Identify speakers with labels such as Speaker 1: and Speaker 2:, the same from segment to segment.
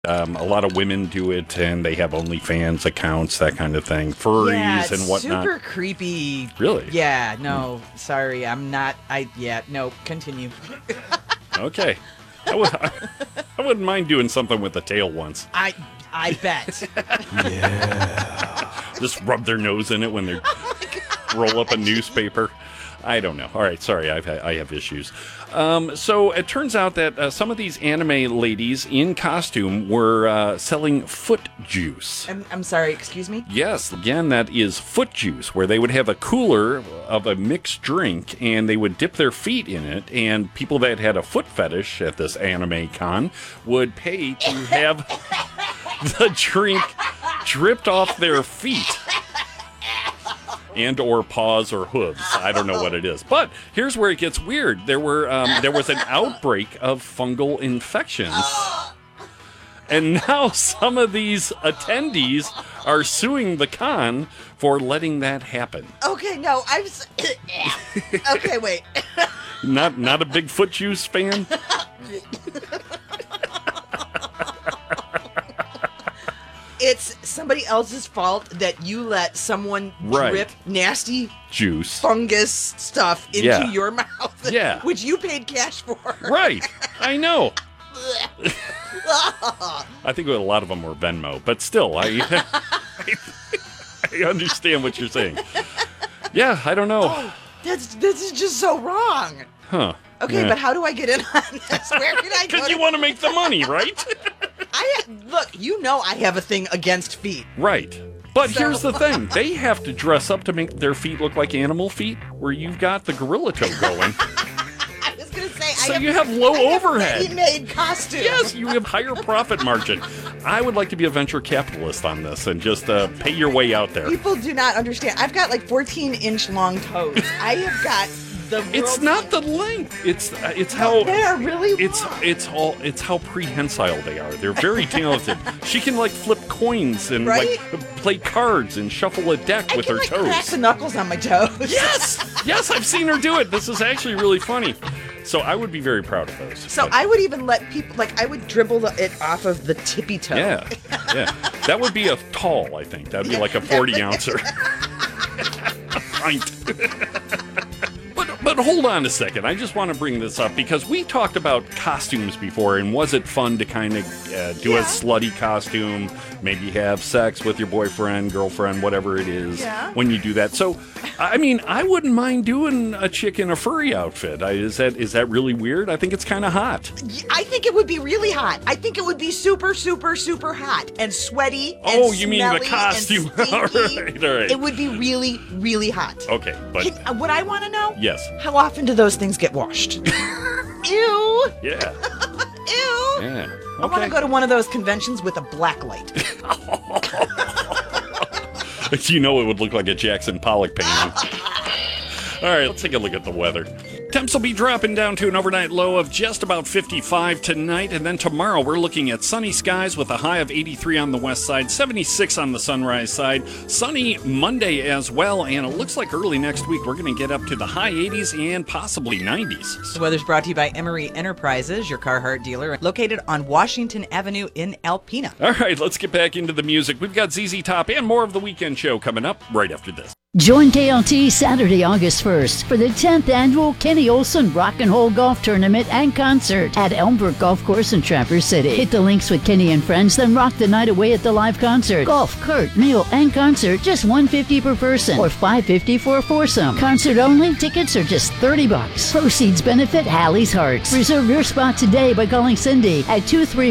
Speaker 1: A lot of women do it, and they have OnlyFans accounts, that kind of thing, furries and whatnot.
Speaker 2: Super creepy.
Speaker 1: Really?
Speaker 2: Yeah. No. Sorry, I'm not. No. Continue.
Speaker 1: Okay. I wouldn't mind doing something with the tail once.
Speaker 2: I bet.
Speaker 1: Yeah. Just rub their nose in it when they roll up a newspaper. I don't know. All right, sorry, I have issues. So it turns out that some of these anime ladies in costume were selling foot juice.
Speaker 2: I'm sorry, excuse me?
Speaker 1: Yes, again, that is foot juice, where they would have a cooler of a mixed drink, and they would dip their feet in it, and people that had a foot fetish at this anime con would pay to have the drink dripped off their feet. And or paws or hooves. I don't know what it is. But here's where it gets weird. There was an outbreak of fungal infections. And now some of these attendees are suing the con for letting that happen.
Speaker 2: Okay, no, okay, wait.
Speaker 1: Not a big foot juice fan?
Speaker 2: It's somebody else's fault that you let someone drip nasty
Speaker 1: juice,
Speaker 2: fungus stuff into your mouth.
Speaker 1: Yeah.
Speaker 2: Which you paid cash for.
Speaker 1: Right. I know. I think a lot of them were Venmo, but still, I understand what you're saying. Yeah, I don't know.
Speaker 2: Oh, this is just so wrong.
Speaker 1: Huh.
Speaker 2: Okay, but how do I get in on this? Where can I go?
Speaker 1: Because you want to make the money, right?
Speaker 2: Look, you know I have a thing against feet.
Speaker 1: Right. But here's the thing. They have to dress up to make their feet look like animal feet, where you've got the gorilla toe going.
Speaker 2: I was going to say,
Speaker 1: so you have low overhead.
Speaker 2: Ready-made costume.
Speaker 1: Yes, you have higher profit margin. I would like to be a venture capitalist on this and just pay your way out there.
Speaker 2: People do not understand. I've got like 14-inch long toes. I have got
Speaker 1: it's not the length. It's how
Speaker 2: they are really long.
Speaker 1: It's how prehensile they are. They're very talented. She can like flip coins and like play cards and shuffle a deck with her toes.
Speaker 2: Crack the knuckles on my toes.
Speaker 1: Yes, I've seen her do it. This is actually really funny. So I would be very proud of those.
Speaker 2: So I would even let people I would dribble it off of the tippy toe.
Speaker 1: Yeah. That would be a tall. I think that'd be like a 40-ouncer. Pint. But hold on a second. I just want to bring this up because we talked about costumes before, and was it fun to kind of do a slutty costume, maybe have sex with your boyfriend, girlfriend, whatever it is when you do that. So, I mean, I wouldn't mind doing a chick in a furry outfit. Is that really weird? I think it's kind of hot.
Speaker 2: I think it would be really hot. I think it would be super, super, super hot and sweaty and
Speaker 1: oh, you mean the costume?
Speaker 2: All
Speaker 1: right.
Speaker 2: It would be really, really hot.
Speaker 1: Okay, but
Speaker 2: what I want to know?
Speaker 1: Yes.
Speaker 2: How often do those things get washed? Ew.
Speaker 1: Yeah.
Speaker 2: Ew.
Speaker 1: Yeah. Okay.
Speaker 2: I want to go to one of those conventions with a black light.
Speaker 1: You know it would look like a Jackson Pollock painting. All right, let's take a look at the weather. Temps will be dropping down to an overnight low of just about 55 tonight, and then tomorrow we're looking at sunny skies with a high of 83 on the west side, 76 on the sunrise side. Sunny Monday as well, and it looks like early next week we're going to get up to the high 80s and possibly 90s.
Speaker 2: The weather's brought to you by Emery Enterprises, your Carhartt dealer, located on Washington Avenue in Alpena.
Speaker 1: All right, let's get back into the music. We've got ZZ Top and more of the weekend show coming up right after this.
Speaker 3: Join KLT Saturday, August 1st for the 10th annual Kenny Olson Rock and Roll Golf Tournament and Concert at Elmbrook Golf Course in Traverse City. Hit the links with Kenny and friends, then rock the night away at the live concert. Golf, cart, meal, and concert, just $150 per person or $550 for a foursome. Concert only, tickets are just $30. Proceeds benefit Hallie's Hearts. Reserve your spot today by calling Cindy at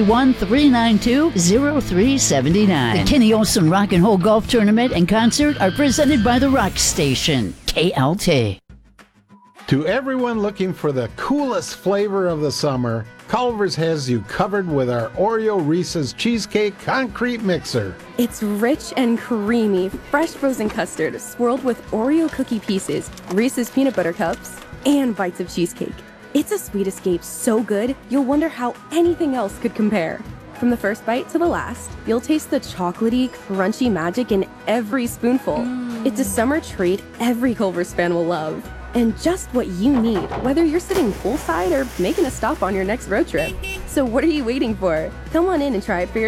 Speaker 3: 231-392-0379. The Kenny Olson Rock and Roll Golf Tournament and Concert are presented by the Rock Station, KLT.
Speaker 4: To everyone looking for the coolest flavor of the summer, Culver's has you covered with our Oreo Reese's Cheesecake Concrete Mixer.
Speaker 5: It's rich and creamy, fresh frozen custard swirled with Oreo cookie pieces, Reese's peanut butter cups, and bites of cheesecake. It's a sweet escape so good, you'll wonder how anything else could compare. From the first bite to the last, you'll taste the chocolatey, crunchy magic in every spoonful. It's a summer treat every Culver's fan will love. And just what you need, whether you're sitting poolside or making a stop on your next road trip. So what are you waiting for? Come on in and try it for yourself.